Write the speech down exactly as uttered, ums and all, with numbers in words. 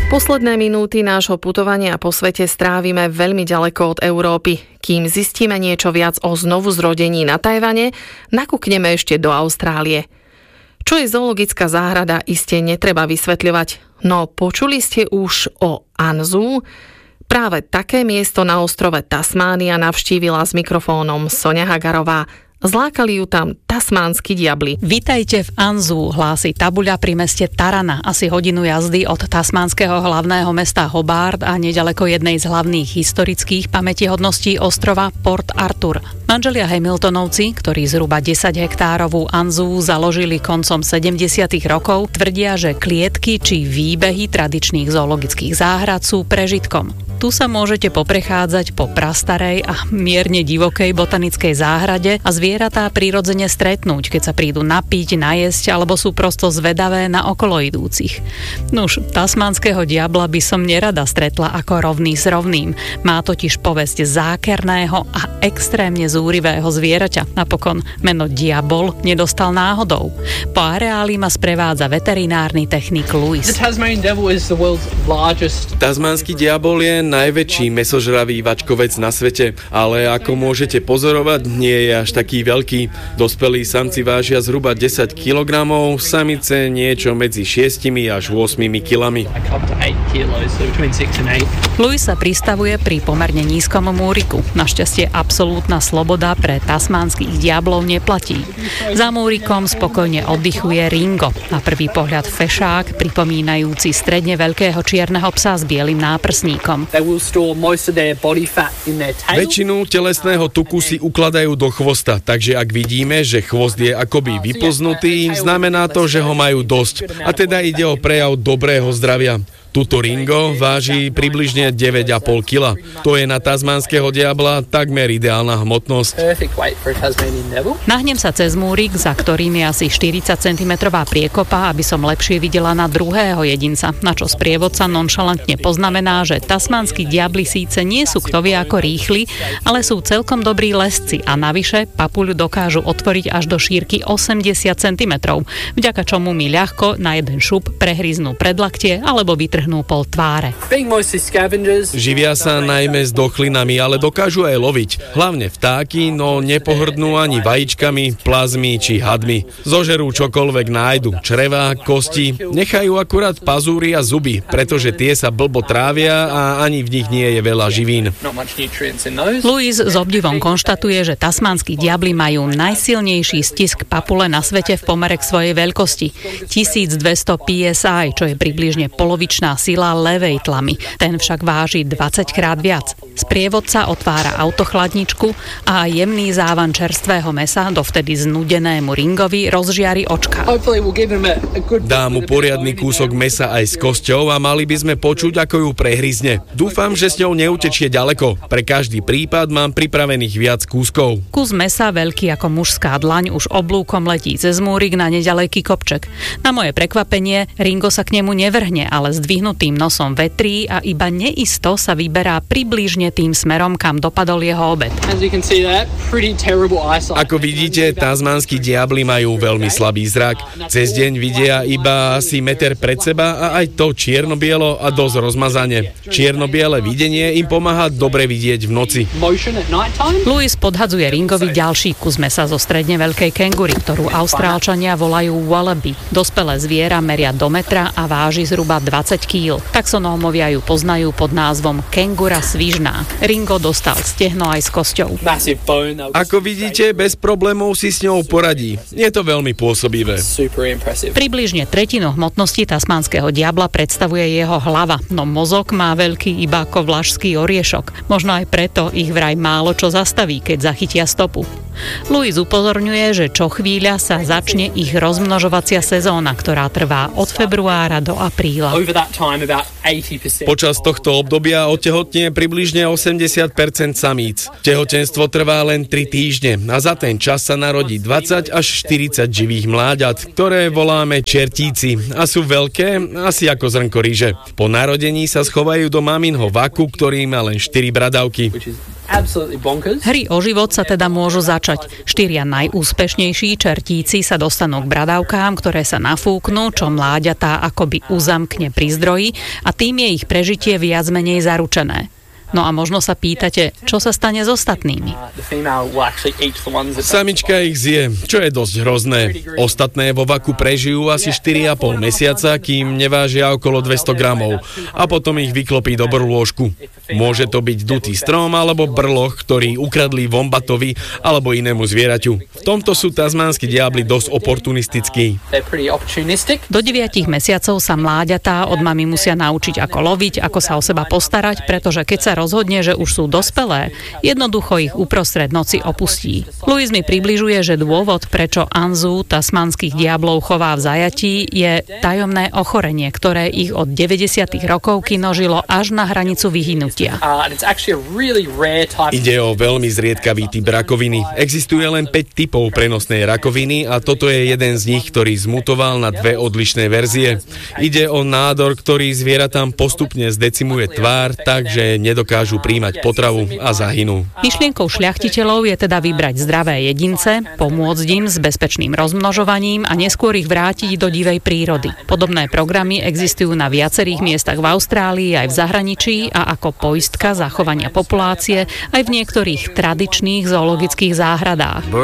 Posledné minúty nášho putovania po svete strávime veľmi ďaleko od Európy. Kým zistíme niečo viac o znovu zrodení na Tajvane, nakúkneme ešte do Austrálie. Čo je zoologická záhrada, iste netreba vysvetľovať. No počuli ste už o Anzú? Práve také miesto na ostrove Tasmánia navštívila s mikrofónom Soňa Hagarová. Zlákali ju tam tasmánsky diabli. Vitajte v Anzu, hlási tabuľa pri meste Tarana, asi hodinu jazdy od tasmánskeho hlavného mesta Hobart a neďaleko jednej z hlavných historických pamätihodností ostrova Port Arthur. Manželia Hamiltonovci, ktorí zhruba desať hektárovú Anzu založili koncom sedemdesiatych rokov, tvrdia, že klietky či výbehy tradičných zoologických záhrad sú prežitkom. Tu sa môžete poprechádzať po prastarej a mierne divokej botanickej záhrade a zvieratá prirodzene stretnúť, keď sa prídu napiť, najesť alebo sú prosto zvedavé na okoloidúcich. Nuž, tasmánskeho diabla by som nerada stretla ako rovný s rovným. Má totiž povesť zákerného a extrémne zúrivého zvieraťa. Napokon meno diabol nedostal náhodou. Po areáli ma sprevádza veterinárny technik Louis. Tasmánsky diabol je najväčší mäsožravý vačkovec na svete, ale ako môžete pozorovať, nie je až taký veľký. Dospelí samci vážia zhruba desať kilogramov, samice niečo medzi šiestimi až ôsmimi kilami. Louis sa pristavuje pri pomerne nízkom múriku. Našťastie absolútna sloboda pre tasmánskych diablov neplatí. Za múrikom spokojne oddychuje Ringo, na prvý pohľad fešák, pripomínajúci stredne veľkého čierneho psa s bielym náprsníkom. Väčšinu telesného tuku si ukladajú do chvosta, takže ak vidíme, že chvost je akoby vyplznutý, znamená to, že ho majú dosť. A teda ide o prejav dobrého zdravia. Tuto Ringo váži približne deväť a pol kila. To je na tasmánskeho diabla takmer ideálna hmotnosť. Nahnem sa cez múrik, za ktorým je asi štyridsať centimetrov priekopa, aby som lepšie videla na druhého jedinca, na čo sprievodca nonšalantne poznamená, že tasmánsky diabli síce nie sú kto vie ako rýchli, ale sú celkom dobrí lesci a navyše papuľu dokážu otvoriť až do šírky osemdesiat centimetrov, vďaka čomu mi ľahko na jeden šup prehryznú predlaktie alebo vytrhnú pol tváre. Živia sa najmä s dochlinami, ale dokážu aj loviť. Hlavne vtáky, no nepohrdnú ani vajíčkami, plazmi či hadmi. Zožerú čokoľvek nájdu, črevá, kosti, nechajú akurát pazúry a zuby, pretože tie sa blbo trávia a ani v nich nie je veľa živín. Louis s obdivom konštatuje, že tasmánski diabli majú najsilnejší stisk papule na svete v pomere k svojej veľkosti. tisícdvesto pé es í, čo je približne polovičná sila ľavej tlamy. Ten však váži dvadsaťkrát viac. Sprievodca otvára autochladničku a jemný závan čerstvého mesa dovtedy znudenému Ringovi rozžiari očka. Dá mu poriadny kúsok mesa aj s kosťou a mali by sme počuť, ako ju prehryzne. Dúfam, že s ňou neutečie ďaleko. Pre každý prípad mám pripravených viac kúskov. Kus mesa veľký ako mužská dlaň už oblúkom letí cez múrik na neďaleký kopček. Na moje prekvapenie Ringo sa k nemu nevrhne, ale zdvihnutým nosom vetrí a iba neisto sa vyberá približne tým smerom, kam dopadol jeho obed. Ako vidíte, tasmánsky diabli majú veľmi slabý zrak. Cez deň vidia iba asi meter pred seba a aj to čierno-bielo a dosť rozmazane. Čierno-biele videnie im pomáha dobre vidieť v noci. Louis podhadzuje Ringovi ďalší kus mesa zo stredne veľkej kengury, ktorú Austrálčania volajú wallaby. Dospelé zviera meria do metra a váži zhruba dvadsať kíl. Taxonómovia ju poznajú pod názvom kengura svižná. Ringo dostal stehno aj s kosťou. Ako vidíte, bez problémov si s ňou poradí. Je to veľmi pôsobivé. Približne tretinu hmotnosti tasmánskeho diabla predstavuje jeho hlava, no mozog má veľký iba ako vlašský oriešok. Možno aj preto ich vraj málo čo zastaví, keď zachytia stopu. Louis upozorňuje, že čo chvíľa sa začne ich rozmnožovacia sezóna, ktorá trvá od februára do apríla. Počas tohto obdobia otehotnie približne osemdesiat percent samíc. Tehotenstvo trvá len tri týždne a za ten čas sa narodí dvadsať až štyridsať živých mláďat, ktoré voláme čertíci a sú veľké asi ako zrnko ryže. Po narodení sa schovajú do maminho vaku, ktorý má len štyri bradavky. Hry o život sa teda môžu začať. Štyria najúspešnejší čertíci sa dostanú k bradavkám, ktoré sa nafúknú, čo mláďatá akoby uzamkne pri zdroji a tým je ich prežitie viac menej zaručené. No a možno sa pýtate, čo sa stane s ostatnými. Samička ich zje, čo je dosť hrozné. Ostatné vo vaku prežijú asi štyri a pol mesiaca, kým nevážia okolo dvesto gramov a potom ich vyklopí do brlôžku. Môže to byť dutý strom alebo brloch, ktorý ukradli vombatovi alebo inému zvieraťu. V tomto sú tasmánsky diabli dosť oportunistickí. Do deviatich mesiacov sa mláďatá od mami musia naučiť, ako loviť, ako sa o seba postarať, pretože keď sa rozhodne, že už sú dospelé, jednoducho ich uprostred noci opustí. Louis mi približuje, že dôvod, prečo Anzu tasmanských diablov chová v zajatí, je tajomné ochorenie, ktoré ich od deväťdesiatych rokov kinožilo až na hranicu vyhynutia. Ide o veľmi zriedkavý typ rakoviny. Existuje len päť typov prenosnej rakoviny a toto je jeden z nich, ktorý zmutoval na dve odlišné verzie. Ide o nádor, ktorý zvieratám postupne zdecimuje tvár, takže nedokážu príjmať potravu a zahynú. Myšlienkou šľachtiteľov je teda vybrať zdravé jedince, pomôcť im s bezpečným rozmnožovaním a neskôr ich vrátiť do divej prírody. Podobné programy existujú na viacerých miestach v Austrálii aj v zahraničí a ako poistka zachovania populácie aj v niektorých tradičných zoologických záhradách.